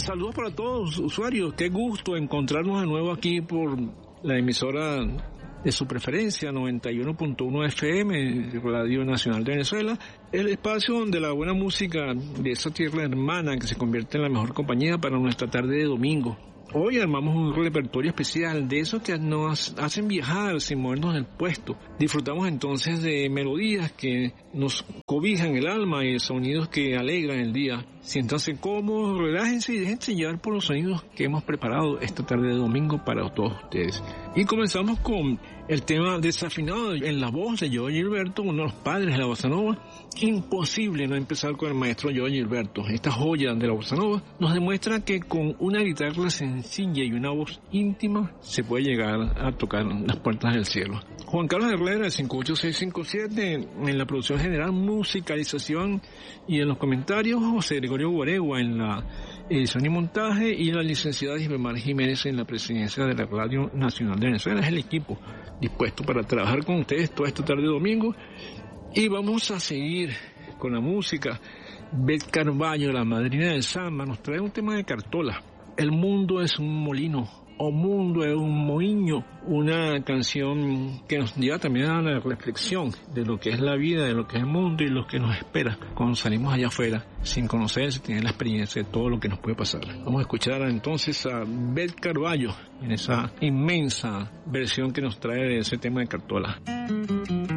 Saludos para todos los usuarios. Qué gusto encontrarnos de nuevo aquí por la emisora de su preferencia, 91.1 FM, Radio Nacional de Venezuela, el espacio donde la buena música de esa tierra hermana que se convierte en la mejor compañía para nuestra tarde de domingo. Hoy armamos un repertorio especial de esos que nos hacen viajar sin movernos del puesto. Disfrutamos entonces de melodías que nos cobijan el alma y sonidos que alegran el día. Siéntanse cómodos, relájense y déjense llevar por los sonidos que hemos preparado esta tarde de domingo para todos ustedes. Y comenzamos con el tema Desafinado en la voz de Joe Gilberto, uno de los padres de la bossa nova. Imposible no empezar con el maestro Joe Gilberto. Esta joya de la bossa nova nos demuestra que con una guitarra sencilla y una voz íntima se puede llegar a tocar las puertas del cielo. Juan Carlos Herrera, de 58657, en la producción general, musicalización y en los comentarios, José Gregorio Guaregua en la edición y montaje, y la licenciada Isabel Jiménez en la presidencia de la Radio Nacional de Venezuela. Es el equipo dispuesto para trabajar con ustedes toda esta tarde de domingo. Y vamos a seguir con la música. Beth Carvalho, la madrina del samba, nos trae un tema de Cartola. El mundo es un molino, o mundo es un moinho, una canción que nos lleva también a la reflexión de lo que es la vida, de lo que es el mundo y lo que nos espera cuando salimos allá afuera, sin conocer, sin tener la experiencia de todo lo que nos puede pasar. Vamos a escuchar entonces a Beth Carvalho en esa inmensa versión que nos trae de ese tema de Cartola.